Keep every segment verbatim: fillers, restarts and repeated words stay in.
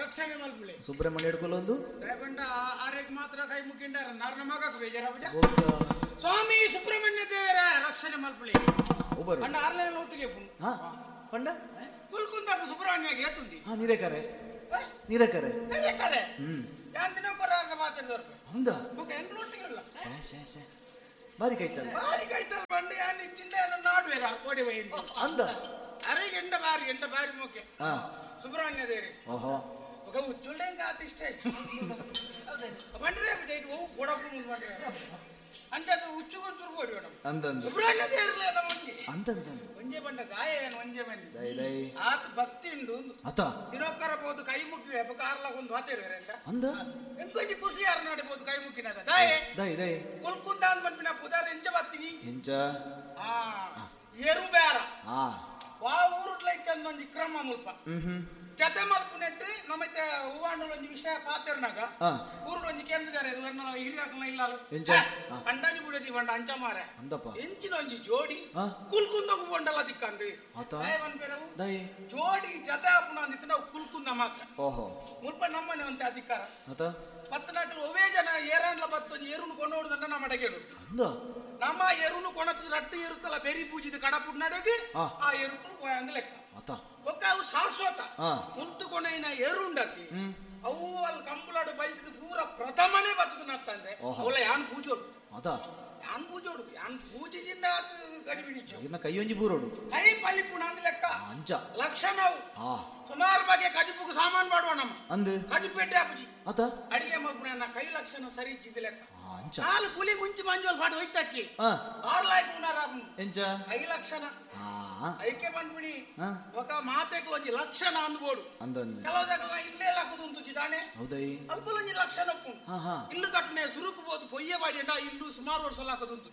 ರಕ್ಷಣೆ ಮಲ್ಪುಳೆ ಸುಬ್ರಹ್ಮಣ್ಯ ಹಿಡ್ಕೊಳ್ಳೊಂದು ದಯಪಂಡ ಆರೇಕ್ ಮಾತ್ರ ಕೈ ಮುಕ್ಕಿಂಡಾರ ನಾರ್ನ ಮಗಕ್ಕೆ ಬೇಜಾರಬಜ ಸ್ವಾಮಿ ಸುಬ್ರಹ್ಮಣ್ಯ ದೇವರ ರಕ್ಷಣೆ ಮಲ್ಪುಳೆ ಒಬ್ಬರು ಪಂಡ ಆರ್ಲೆಲ್ಲ ಒಟ್ಟಿಗೆ ಪುಣ್ ಹಾ ಪಂಡ ಕುಲ್ಕುಂದಾರ್ದ ಸುಬ್ರಹ್ಮಣ್ಯ ಏತುಂಡಿ ಹಾ ನೀರೇಕರೆ ನೀರೇಕರೆ ನೀರೇಕರೆ ಹ್ಮ್ ಯಾನ್ ದಿನ ಕೊರಾರ್ಗ ಮಾತಾಡಿದವ್ರು ಹಂದ ಬುಕ್ ಹೆಂಗ್ ಒಟ್ಟಿಗೆ ಇಲ್ಲ ಶೇ ಶೇ ಶೇ ಬಾರಿ ಕೈತಲ್ಲ ಬಾರಿ ಕೈತಲ್ಲ ಬಂಡ ಯಾನ್ ಇತ್ತಿಂದ ಏನೋ ನಾಡುವೇರ ಓಡಿ ಹೋಯ್ತು ಅಂದ ಅರೆ ಎಂಡ ಬಾರಿ ಎಂಡ ಬಾರಿ ಮುಖ್ಯ ಹಾ ಸುಬ್ರಹ್ಮಣ್ಯ ದೇವರೇ ಓಹೋ ఒక ఉచ్చుండే ఇంకా అతిష్టే పంటరే ఓ గొడవ ముందు పంట అంటే అది ఉచ్చుకొని తురుకోడు అంతంత సుబ్రహ్మణ్య దేవరలేదా మంది అంతంత ಒಂಜೆ ಬಂಡ ಗಾಯ ಏನು ಒಂಜೆ ಮಂದಿ ದೈ ದೈ ಆತ ಭಕ್ತಿ ಉಂಡು ಅತ ದಿನೋಕ್ಕರ ಬೋದು ಕೈ ಮುಕ್ಕಿ ಕಾರ್ಲಾಗೊಂದು ಹಾತೇರೇಂಡ ಅಂದ ಎಂಕೊಂಜಿ ಖುಷಿ ಯಾರು ನಡಿಬೋದು ಕೈ ಮುಕ್ಕಿನಾಗ ದಾಯೆ ದೈ ದೈ ಕುಲ್ಕುಂದ ಅಂತ ಬಂದ್ಬಿನ ಪುದಾರ ಎಂಚ ಬತ್ತೀನಿ ಎಂಚ ಆ ಏರು ಬೇರ ಆ ವಾ ಊರುಟ್ಲ ಇತ್ತಂದ ಒಂಜಿ ಕ್ರಮ ಮುಲ್ಪ ಹ್ಮ್ ಹ್ಮ್ ಜತೆ ಮಲ್ಪುನೆಟ್ಟು ನಮ್ಮತ್ತೆ ಹೂವಾಂಡಲ ಒಂಜಿ ವಿಷಯ ಪಾತೆರ್ನಾಗ ಊರು ಒಂಜಿ ಕೇಂದ್ರಗಾರ ಹಿರಿಯ ಹಾಕಲ್ಲ ಇಲ್ಲ ಅಂಡಾನಿ ಬಿಡದಿ ಬಂಡ ಅಂಚ ಮಾರ ಅಂದಪ್ಪ ಎಂಚಿನ ಒಂಜಿ ಜೋಡಿ ಕುಲ್ಕುಂದೋಗು ಬಂಡಲ ದಿಕ್ಕಂಡ್ರಿ ದೈ ಜೋಡಿ ಜತೆ ಹಾಪುನ ಅಂದಿತ್ತು ನಾವು ಕುಲ್ಕುಂದ ಮಾತ್ರ ಓಹೋ ಮುಲ್ಪ ನಮ್ಮನೆ ಅಂತ ಅಧಿಕಾರ ಅತ ಪತ್ತನಾಕಲು ಒವೇ ಜನ ಏರಾಂಡ್ಲ ಬತ್ತೊಂಜಿ ಏರುನು ಕೊಂಡೋಡುದಂಡ ನಮ್ಮ ಅಡಗೇಡು ಅಂದ ನಮ್ಮ ಎರುನು ಕೊಣದ ರಟ್ಟು ಏರುತ್ತಲ್ಲ ಬೇರಿ ಪೂಜಿದ ಕಡಪುಡ್ ನಡೆಗೆ ಆ ಎರುಕುಲು ಪೋಯಂದು ಲೆಕ್ಕ ಅತ ಒಕ್ಕ ಅವು ಶಾಶ್ವತ ಮುಲ್ತು ಕೊನೆಯ ಏರುಂಡತಿ ಅವು ಅಲ್ಲಿ ಕಂಬಳಾಡು ಬೈತಿದ್ದು ಪೂರ ಪ್ರಥಮನೇ ಬತ್ತದ ನತ್ತಂದೆ ಅವಳ ಯಾನ್ ಪೂಜೋಡು ಅದ ಯಾನ್ ಪೂಜೋಡು ಯಾನ್ ಪೂಜಿದಿಂದ ಆತ ಗಡಿಬಿಡಿಚು ಇನ್ನ ಕೈಯೊಂಜಿ ಬೂರೋಡು ಕೈ ಪಲಿಪುಣ ಅಂದ್ ಲೆಕ್ಕ ಅಂಚ ಲಕ್ಷಣವು ಸುಮಾರು ಬಗ್ಗೆ ಕಜುಪುಗ ಸಾಮಾನು ಮಾಡುವ ನಮ್ಮ ಅಂದ್ ಕಜುಪೇಟೆ ಅಪ್ಪಜಿ ಅತ ಅಡಿಗೆ ಮಗ್ನ ಕೈ ಲಕ್ಷಣ ಸರಿ ಇಚ್ಚಿದ ಲೆಕ್ಕ ಅಂಚ ನಾಲು ಪುಲಿ ಮುಂಚೆ ಮಂಜೋಲ್ ಪಾಡು ಹೋಯ್ತಾಕಿ ಆರ್ಲಾಯ್ಕು ಉನಾರ ಎಂಚ ಕೈ ಲಕ್ಷಣ ಐಕೆ ಬಂದ್ಬಿಡಿ ఒక ಮಾತೆಗೆ ಒಂಜಿ ಲಕ್ಷಣ ಅಂದ್ಬೋಡು ಅಂದಂದ ಕೆಲವದಾಗ ಇಲ್ಲೇ ಲಕ್ಕದುಂತು ಜಿದಾನೆ ಹೌದೈ ಅಲ್ಪಲೊಂಜಿ ಲಕ್ಷಣ ಒಪ್ಪು ಇಲ್ಲು ಕಟ್ಟನೆ ಸುರುಕು ಬೋದು ಪೊಯ್ಯ ಬಾಡಿ ಅಂಡ ಇಲ್ಲು ಸುಮಾರು ವರ್ಷ ಲಾಕದುಂತು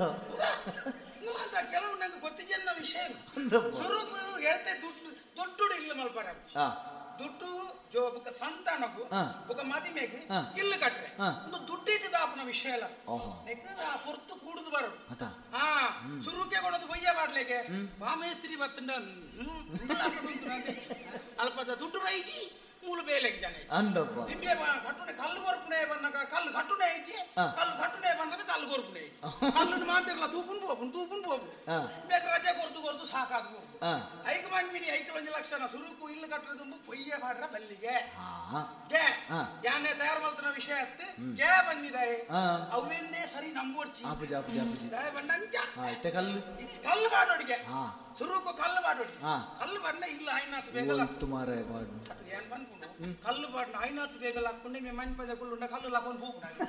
ಅಂತ ಕೆಲವು ನಂಗೆ ಗೊತ್ತಿಜನ್ನ ವಿಷಯ ಸುರುಕು ಏತೆ ದುಡ್ಡು ದೊಡ್ಡ ಇಲ್ಲ ಮಲ್ಪಾರ ದುಡ್ಡು ಜೋ ఒక సంతానకు ఒక మదిమేకి ఇల్లు కట్టరే ಒಂದು ದುಡ್ಡಿದ ಆಪನ ವಿಷಯ ಅಲ್ಲ ನೆಕ್ಕ ಆ ಪೊರ್ತು ಕೂಡುದು ಬರೋದು ಹಾ ಸುರುಕೆ ಕೊಡೋದು ಬಯ್ಯ ಬಾಡ್ಲೆಗೆ ಬಾಮೇಸ್ತ್ರಿ ಬತ್ತಂಡ ಅಲ್ಪದ ದುಡ್ಡು ಬೈಜಿ ಮೂಲ ಬೇಲೆಗೆ ಜನ ಅಂದಪ್ಪ ನಿಂಬೆ ಕಟ್ಟುನೆ ಕಲ್ಲು ಕೊರ್ಪುನೆ ಬನ್ನಕ ಕಲ್ಲು ಕಟ್ಟುನೆ ಐತಿ ಕಲ್ಲು ಕಟ್ಟುನೆ ಬನ್ನಕ ಕಲ್ಲು ಕೊರ್ಪುನೆ ಕಲ್ಲನ್ನು ಮಾತಿರಲ್ಲ ತೂಪುನ್ ಪೋಪುನ್ ತೂಪುನ್ ಪೋಪು ಬೇಗ ರಜೆ ಕೊರ್ತು ಕೊರ್ತು ಸಾಕಾದು ಐಕ ಮಂದಿನಿ ಐಕ ಒಂದು ಲಕ್ಷಣ ಸುರುಕು ಇಲ್ಲು ಕಟ್ಟದು ಪೊಯ್ಯ ಬಾಡ್ರ ಬಲ್ಲಿಗೆ ಗೆ ಯಾನೆ ತಯಾರು ಮಾಡ್ತಾನ ವಿಷಯ ಅತ್ತೆ ಗೆ ಬಂದಿದೆ ಅವೆನ್ನೇ ಸರಿ ನಂಬೋಡ್ಚಿ ಆಪುಜಿ ಆಪುಜಿ ಆಪುಜಿ ದಾಯ ಬಂದಂಚ ಆಯ್ತೆ ಕಲ್ಲು ಕಲ್ಲು ಬಾಡೋಡಿಗೆ ಸುರುಕು ಕಲ್ಲು ಬಾಡೋಡಿ ಕಲ್ಲು ಬಾಡ್ನ ಇಲ್ಲ ಐನಾತ್ ಬೇಗಲ ತುಮಾರೆ ಬಾಡು ಅದು ಏನ್ ಬಂದ್ಕೊಂಡು ಕಲ್ಲು ಬಾಡ್ನ ಐನಾತ್ ಬೇಗಲ ಹಾಕೊಂಡು ಮೇ ಮನ್ ಪದ ಕುಳ್ಳುಂಡ ಕಲ್ಲು ಹಾಕೊಂಡು ಹೋಗ್ಬಿಡ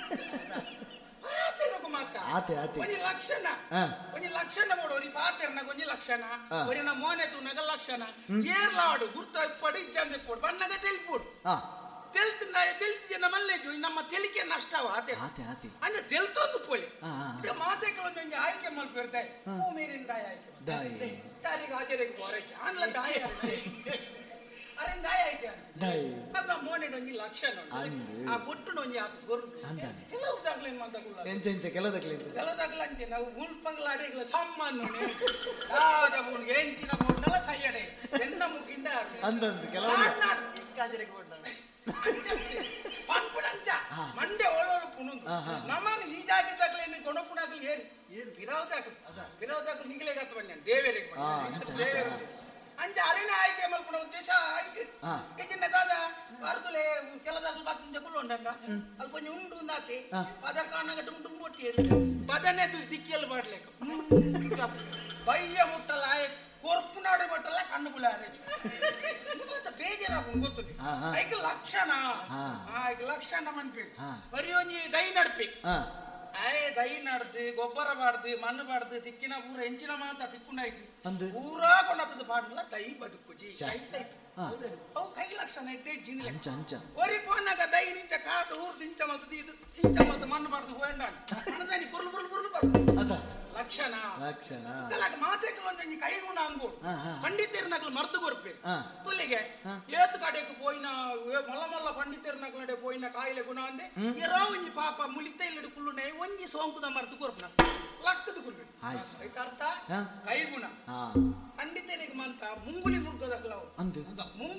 ಆತೆ ಆತೆ ಒಂಜಿ ಲಕ್ಷಣ ಒಂಜಿ ಲಕ್ಷಣ ಬೋಡೋರಿ ಪಾತೆರ್ನ ಒಂಜಿ ಲಕ್ಷಣ ಒರಿನ ಮೋನೆ ತುನಗ ಲಕ್ಷಣ ಏರ್ಲಾಡು ಗುರ್ತ ಪಡಿ ಇಜ್ಜಂದೆ ಪೋಡು ಬಣ್ಣಗ ತೆಲ್ಪೋಡು ತೆಲ್ತು ತೆಲ್ತು ಜನ ಮಲ್ಲೆಜು ನಮ್ಮ ತೆಲಿಕೆ ನಷ್ಟವ ಆತೆ ಆತೆ ಆತೆ ಅಂದ್ರೆ ತೆಲ್ತೊಂದು ಪೋಲೆ ಇದು ಮಾತೆಗೆ ಒಂದೊಂದು ಆಯ್ಕೆ ಮಲ್ಪಿರ್ತಾಯಿ ಹೂ ಮೇರಿನ ದಾಯ ಆಯ್ಕೆ ದಾಯ ತಾರಿಗೆ ಹಾಜರಿಗೆ ಬೋರೈತೆ ಆನ್ಲ ದಾಯ ಅರೆ ದಾಯ ಆಯ್ಕೆ ದಾಯ ಅದ ಮೋನೆ ಒಂಜಿ ಲಕ್ಷಣ ಆ ಬೊಟ್ಟು ಒಂಜಿ ಆತ ಗೊರ್ಡು ಕೆಲವು ದಾಖಲೆ ಮಾತಾಡಲ್ಲ ಎಂಚ ಎಂಚ ಕೆಲದಕ್ಲೆ ಕೆಲದಕ್ಲೆ ಅಂಚೆ ನಾವು ಮುಲ್ಪಂಗ್ಲ ಅಡಿಗಳ ಸಾಮಾನು ಯಾದ ಬೋನ್ ಎಂಚಿನ ಬೋಡ್ನಲ್ಲ ಸೈಯಡೆ ಎನ್ನ ಮುಗಿಂಡ ಅಂದಂದ ಕೆಲವು ನಾಡು ಕಾಜರಿಗೆ ಬೋಡ್ನ ಪನ್ಪುಣಂಚ ಮಂಡೆ ಓಳೋಳು ಪುಣುಂದು ನಮ್ಮನ್ನು ಈ ಜಾಗದಾಗಲೇ ಕೊಣಪುಣಾಗಲಿ ಏರು ಏರು ಬಿರಾವದಾಗಲಿ ಬಿರಾವದಾಗಲಿ ನಿಗಲೇ ಗತ್ತ ಬನ್ನಿ ದೇವೇರಿಗೆ ದೇವೇರು ಅಂಚ ಅರೇನೆ ಆಯ್ಕೆ ಮಲ್ಪುಣ ಉದ್ದೇಶ ಆಯ್ಕೆ ಏಕೆನ್ನ ದಾದ ಭಾರತಲೆ ಕೆಲದಾಗಲು ಬಾಕಿಂದ ಕುಳ್ಳೊಂಡಂಗ ಅದು ಕೊಂಚ ಉಂಡು ಉಂದಾಕಿ ಪದ ಕಾಣಗ ಡುಮ್ ಡುಮ್ ಕೊಟ್ಟಿ ಪದನೆ ದಿಕ್ಕಿಯಲ್ಲಿ ಬಾಡ್ಲೇಕ ಬಯ್ಯ ಮುಟ್ಟಲ್ಲ ಆಯ್ಕೆ ಕೊರ್ಪುನಾಡು ಮಟ್ಟಲ್ಲ ಕಣ್ಣು ಬುಲಾರೆ ಬೇಜಾರ ಗೊತ್ತು ಐಕ ಲಕ್ಷಣ ಐಕ ಲಕ್ಷಣ ಮನ್ಪೇರು ಬರೀ ಒಂಜಿ ದೈ ನಡ್ಪಿ ಆಯ್ ದೈ ನಡ್ದು ಗೊಬ್ಬರ ಬಾಡ್ದು ಮಣ್ಣು ಬಾಡ್ದು ತಿಕ್ಕಿನ ಪೂರ ಎಂಚಿನ ಮಾತ ತಿಕ್ಕುಂಡಾಯ್ತು ಪೂರಾ ಕೊಂಡದ ಪಾಡಲ್ಲ ದೈ ಬದುಕುಜಿ ಕೈ ಸೈಟ್ ಅವು ಕೈ ಲಕ್ಷಣ ಇಟ್ಟೆ ಜಿನ್ಲೆ ಒರಿ ಪೋನಾಗ ದೈ ನಿಂಚ ಕಾಟು ಊರ್ ದಿಂಚ ಮತ್ತು ಇದು ಇಂಚ ಮತ್ತು ಮಣ್ಣು ಬಾಡ್ದು ಹೋಯಂಡ ಅಣ್ಣದಾನಿ ಪುರ್ಲು ಪುರ್ಲು ಪುರ್ಲು ಬರ್ದು ಲಕ್ಷಣ ಲಕ್ಷಣ ಮಾತೆ ಕೆಲವೊಂದು ಕೈಗುಣ ಅಂಗು ಪಂಡಿತೇರ್ನಗಳು ಮರ್ದು ಕೊರ್ಪೇರು ತುಲಿಗೆ ಏತು ಕಡೆಗೆ ಪೋಯಿನ ಮಲ್ಲ ಮಲ್ಲ ಪಂಡಿತೇರ್ನಗಳ ನಡೆ ಪೋಯಿನ ಕಾಯಿಲೆ ಗುಣ ಅಂದೆ ಎರೋ ಒಂಜಿ ಪಾಪ ಮುಳಿತ ಇಲ್ಲಡು ಕುಳ್ಳುನೆ ಒಂಜಿ ಸೋಂಕುದ ಮರ್ದು ಕೊರ್ಪನ ಲಕ್ಕದು ಕೊರ್ಬೇಕು ಅರ್ಥ ಕೈಗುಣ ಪಂಡಿತೇರಿಗೆ ಮಂತ ಮುಂಗುಳಿ ಮುರ್ಗದಕ್ಲವು ಮುಂಗುಳಿ ಮುರ್ಗದ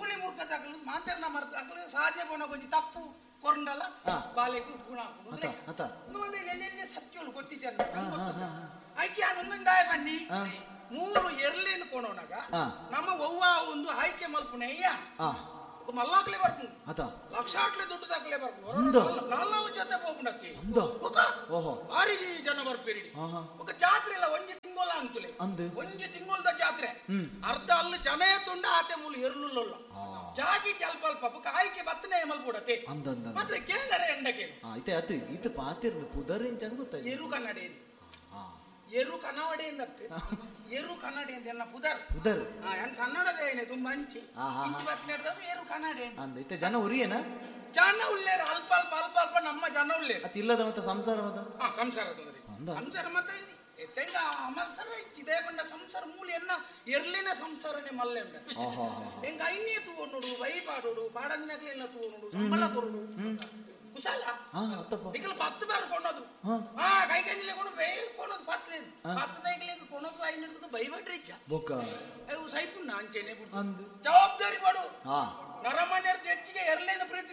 ತಗಲು ಮಾತಾಡ ಮರ್ತು ಅಕ್ಲು ಸಾಧ್ಯ ಬೋನ ಕೊಂಚ ತಪ್ಪು ಕೊರಂಡಲ್ಲ ಬಾಲೆಕು ಗುಣ ಅತ ಅತ ನೋಡಿ ಎಲ್ಲೆಲ್ಲಿ ಸತ್ಯೋಳು ಗೊತ್ತಿದ್ದ ಆಯ್ಕೆ ಅನ್ನೊಂದಾಯ ಬನ್ನಿ ಮೂರು ಎರ್ಲೇನು ಕೊಣೋನಾಗ ನಮ್ಮ ಅವ್ವ ಒಂದು ಆಯ್ಕೆ ಮಲ್ಪುಣಯ್ಯ ಮಲ್ಲಾಕ್ಲೆ ಬರ್ಕೊಂಡು ಅತ ಲಕ್ಷಾಟ್ಲೆ ದುಡ್ಡು ದಾಖಲೆ ಬರ್ಕೊಂಡು ಒಂದು ನಾಲ್ಕು ಜೊತೆ ಹೋಗ್ಬಿಡಕ್ಕೆ ಒಂದು ಓಹೋ ಭಾರಿ ಜನ ಬರ್ಪೇರಿ ఒక ಜಾತ್ರೆ ಇಲ್ಲ ಒಂಜಿ ತಿಂಗೋಲ ಅಂತಲೇ ಅಂದು ಒಂಜಿ ತಿಂಗೋಲದ ಜಾತ್ರೆ ಅರ್ಧ ಅಲ್ಲಿ ಜನ ತುಂಡ ಆತೆ ಮೂಲ ಎರ್ಲುಲ್ಲ ಜಾಗಿ ಸ್ವಲ್ಪ ಅಲ್ಪ ಆಯ್ಕೆ ಬತ್ತನೆ ಮಲ್ಪುಡತೆ ಅಂದಂದ ಮಾತ್ರ ಕೇಳರೆ ಎಂಡಕ್ಕೆ ಐತೆ ಅತು ಇದು ಪಾತಿರ್ನು ಪುದರಿನ್ ಚಂದ ಗೊತ್ತಾಯ್ತು ಎರು ಕನ್ನಡಿ ಎರು ಕನ್ನಡಿ ಎಂದತ್ತೆ ಎರು ಕನ್ನಡಿ ಅಂತ ಎಲ್ಲ ಪುದರ್ ಪುದರ್ ಹಾ ಏನ್ ಕನ್ನಡದ ಏನೇ ತುಂಬಾ ಹಂಚಿ ಇಂಚಿ ಬಸ್ ನಡೆದವು ಎರು ಕನ್ನಡಿ ಅಂದ ಐತೆ ಜನ ಉರಿಯೇನ ಜನ ಉಳ್ಳೇರ ಅಲ್ಪ ಅಲ್ಪ ಅಲ್ಪ ಅಲ್ಪ ನಮ್ಮ ಜನ ಉಳ್ಳೇರ ಅತ್ ಇಲ್ಲದ ಮತ್ತೆ ಸಂಸಾರ ಮತ ಹಾ ಸಂಸಾರ ತೊಂದರೆ ಸಂಸಾರ ಮತ್ತೆ ತೆಂಗ ಅಮಸರ ಇದೇ ಬಂದ ಸಂಸಾರ ಮೂಲ ಎನ್ನ ಎರ್ಲಿನ ಸಂಸಾರನೇ ಮಲ್ಲೆ ಉಂಡ ಹೆಂಗ ಐನೇ ತೂವೋಡು ವೈಪಾಡೋಡು ಬಾಡದಿನಕ್ಲೆಲ್ಲ ತೂವೋಡು ಸಂಬಳ ಕೊರೋಡು ಕುಶಾಲ ನಿಖಲ್ ಪತ್ತು ಬಾರು ಕೊಂಡದು ಹಾ ಕೈ ಕಂಜಿಲೆ ಕೊಂಡು ಬೈ ಕೊಂಡದು ಪತ್ಲೇನು ಪತ್ತು ದೈಗ್ಲಿಗೆ ಕೊಂಡದು ಐದು ಹಿಡಿದು ಬೈಬಟ್ರಿ ಬೊಕ್ಕ ಅವು ಸೈಪುಣ್ಣ ಅಂಚೆನೆ ಜವಾಬ್ದಾರಿ ಮಾಡು ನರಮನ್ಯರ ಹೆಚ್ಚಿಗೆ ಎರ್ಲೇನ ಪ್ರೀತಿ